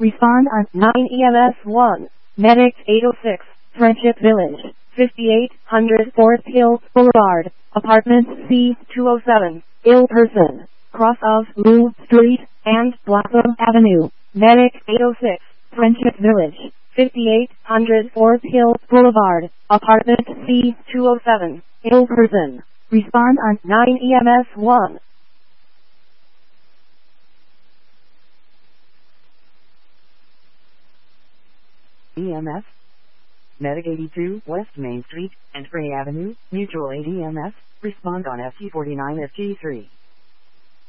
Respond on 9 EMS 1. Medic 806, Friendship Village, 5800 Forest Hills Boulevard, Apartment C207, ill person, cross of Lou Street and Blossom Avenue. Medic 806, Friendship Village, 5800 Forest Hills Boulevard, Apartment C207, ill person. Respond on 9 EMS 1. EMS. Medic 82 West Main Street and Gray Avenue, Mutual Aid EMS. Respond on FT49 FT3.